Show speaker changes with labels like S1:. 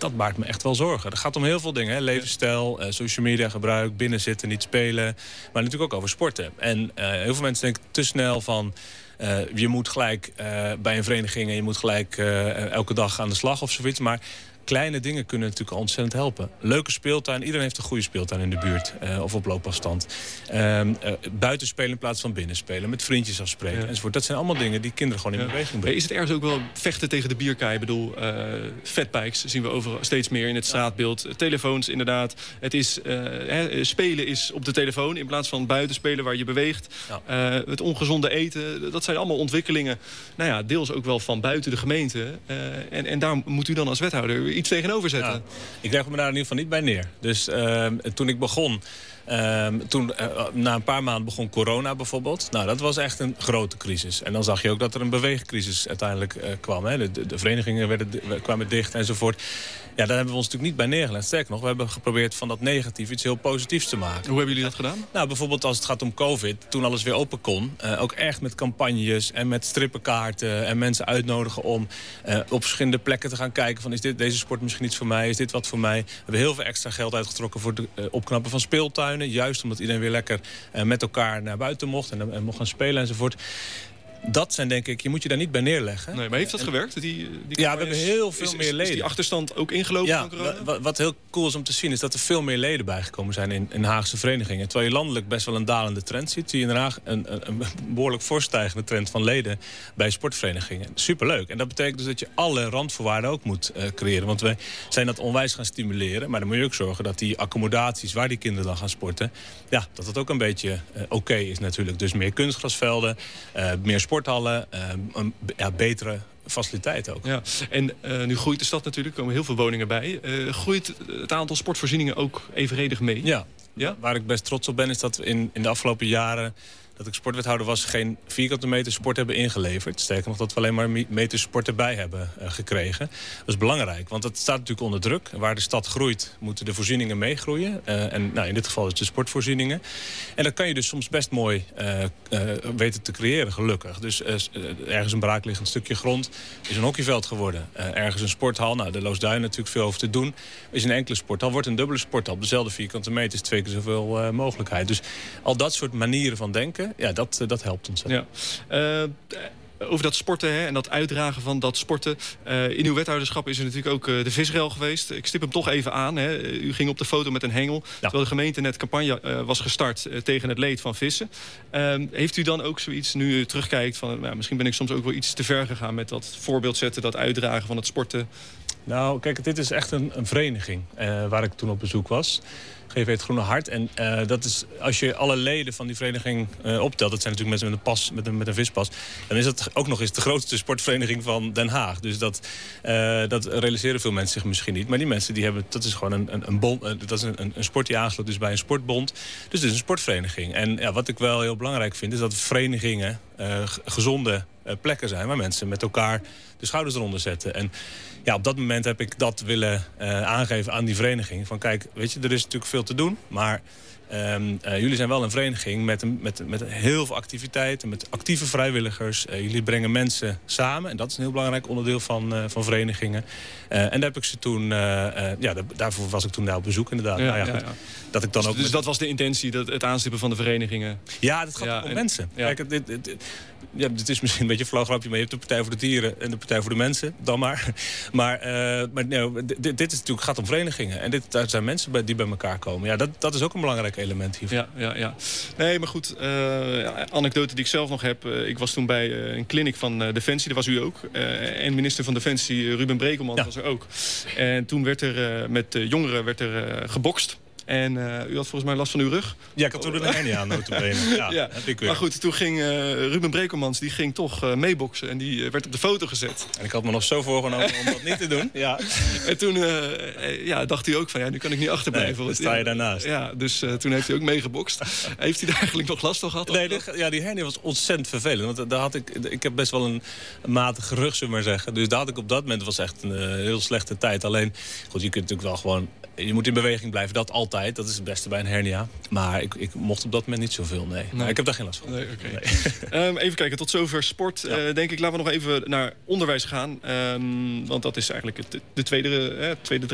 S1: dat baart me echt wel zorgen. Dat gaat om heel veel dingen. Hè? Levensstijl, social media gebruik, binnenzitten, niet spelen. Maar natuurlijk ook over sporten. En heel veel mensen denken te snel van... je moet gelijk bij een vereniging en je moet gelijk elke dag aan de slag of zoiets. Maar kleine dingen kunnen natuurlijk ontzettend helpen. Leuke speeltuin. Iedereen heeft een goede speeltuin in de buurt. Of op loopafstand. Buiten spelen in plaats van binnen spelen. Met vriendjes afspreken enzovoort. Dat zijn allemaal dingen die kinderen gewoon in beweging brengen.
S2: Is het ergens ook wel vechten tegen de bierkaai? Ik bedoel, fatbikes zien we overal steeds meer in het straatbeeld. Telefoons inderdaad. Het is, spelen is op de telefoon in plaats van buiten spelen waar je beweegt. Ja. Het ongezonde eten. Dat zijn allemaal ontwikkelingen. Nou ja, deels ook wel van buiten de gemeente. En daar moet u dan als wethouder iets tegenover zetten.
S1: Ja, ik leg me daar in ieder geval niet bij neer. Dus toen ik begon... na een paar maanden begon corona bijvoorbeeld. Nou, dat was echt een grote crisis. En dan zag je ook dat er een beweegcrisis uiteindelijk kwam. Hè. De verenigingen kwamen dicht enzovoort. Ja, daar hebben we ons natuurlijk niet bij neergelegd. Sterker nog, we hebben geprobeerd van dat negatief iets heel positiefs te maken.
S2: Hoe hebben jullie dat gedaan?
S1: Nou, bijvoorbeeld als het gaat om COVID, toen alles weer open kon. Ook echt met campagnes en met strippenkaarten. En mensen uitnodigen om op verschillende plekken te gaan kijken van... is deze sport misschien iets voor mij? Is dit wat voor mij? We hebben heel veel extra geld uitgetrokken voor het opknappen van speeltuinen. Juist omdat iedereen weer lekker met elkaar naar buiten mocht en mocht gaan spelen enzovoort. Dat zijn denk ik, je moet je daar niet bij neerleggen.
S2: Nee, maar heeft dat gewerkt?
S1: Ja, we hebben heel veel meer leden.
S2: Is die achterstand ook ingelopen van corona?
S1: Wat heel cool is om te zien is dat er veel meer leden bijgekomen zijn in Haagse verenigingen. Terwijl je landelijk best wel een dalende trend ziet, zie je in Den Haag een behoorlijk voorstijgende trend van leden bij sportverenigingen. Superleuk. En dat betekent dus dat je alle randvoorwaarden ook moet creëren. Want wij zijn dat onwijs gaan stimuleren. Maar dan moet je ook zorgen dat die accommodaties waar die kinderen dan gaan sporten, ja, dat het ook een beetje oké is natuurlijk. Dus meer kunstgrasvelden, meer sporthallen, betere faciliteiten ook.
S2: Ja. En nu groeit de stad natuurlijk, er komen heel veel woningen bij. Groeit het aantal sportvoorzieningen ook evenredig mee?
S1: Ja? Waar ik best trots op ben is dat we in de afgelopen jaren... dat ik sportwethouder was, geen vierkante meter sport hebben ingeleverd. Sterker nog, dat we alleen maar meters sport erbij hebben gekregen. Dat is belangrijk, want het staat natuurlijk onder druk. Waar de stad groeit, moeten de voorzieningen meegroeien. In dit geval is de sportvoorzieningen. En dat kan je dus soms best mooi weten te creëren, gelukkig. Dus ergens een braakliggend stukje grond is een hockeyveld geworden. Ergens een sporthal, de Loosduin natuurlijk veel over te doen. Is een enkele sporthal, wordt een dubbele sporthal. Op dezelfde vierkante meter is 2 keer zoveel mogelijkheid. Dus al dat soort manieren van denken... ja, dat helpt ons.
S2: Ja. Over dat sporten en dat uitdragen van dat sporten. In uw wethouderschap is er natuurlijk ook de visrel geweest. Ik stip hem toch even aan. Hè. U ging op de foto met een hengel. Ja. Terwijl de gemeente net campagne was gestart tegen het leed van vissen. Heeft u dan ook zoiets, nu u terugkijkt... van misschien ben ik soms ook wel iets te ver gegaan... met dat voorbeeld zetten, dat uitdragen van het sporten?
S1: Nou, kijk, dit is echt een vereniging waar ik toen op bezoek was. GV Het Groene Hart. En dat is, als je alle leden van die vereniging optelt... dat zijn natuurlijk mensen met een pas, met een vispas... dan is dat ook nog eens de grootste sportvereniging van Den Haag. Dus dat realiseren veel mensen zich misschien niet. Maar die mensen, die hebben, dat is gewoon een bond, dat is een sport die aansluit dus bij een sportbond. Dus het is een sportvereniging. En ja, wat ik wel heel belangrijk vind, is dat verenigingen gezonde plekken zijn... waar mensen met elkaar de schouders eronder zetten. En ja, op dat moment heb ik dat willen aangeven aan die vereniging. Van kijk, weet je, er is natuurlijk veel te doen, maar... jullie zijn wel een vereniging met heel veel activiteiten, met actieve vrijwilligers. Jullie brengen mensen samen en dat is een heel belangrijk onderdeel van verenigingen. En daar heb ik ze toen, daarvoor was ik toen daar op bezoek inderdaad.
S2: Ja.
S1: Dat ik dan ook
S2: dus dat was de intentie, het aanstippen van de verenigingen?
S1: Ja, dat gaat om mensen. Ja. Kijk, dit is misschien een beetje een flauw grapje, maar je hebt de Partij voor de Dieren en de Partij voor de Mensen, dan maar. Maar dit is natuurlijk, gaat om verenigingen. En daar zijn mensen die bij elkaar komen. Ja, dat is ook een belangrijk element hiervan.
S2: Ja. Nee, maar goed, anekdote die ik zelf nog heb. Ik was toen bij een clinic van Defensie, daar was u ook. En minister van Defensie, Ruben Brekelmans, was er ook. En toen werd er met jongeren gebokst. En u had volgens mij last van uw rug.
S1: Ja, ik had toen een hernia aan notabene. Ja.
S2: Maar goed, toen ging Ruben Brekelmans toch meeboksen. En die werd op de foto gezet.
S1: En ik had me nog zo voorgenomen om dat niet te doen. Ja.
S2: En toen dacht u ook van, nu kan ik niet achterblijven.
S1: Nee, dan sta je daarnaast.
S2: Ja, dus toen heeft u ook meegebokst. Heeft u daar eigenlijk nog last van gehad?
S1: Nee, die hernia was ontzettend vervelend. Want daar had ik heb best wel een matige rug, zullen we maar zeggen. Dus daar had ik op dat moment, was echt een heel slechte tijd. Alleen, goed, je kunt natuurlijk wel gewoon... Je moet in beweging blijven, dat altijd. Dat is het beste bij een hernia. Maar ik mocht op dat moment niet zoveel, nee. Maar ik heb daar geen last van.
S2: Nee, okay. Even kijken, tot zover sport. Ja. Denk ik, laten we nog even naar onderwijs gaan. Want dat is eigenlijk de tweede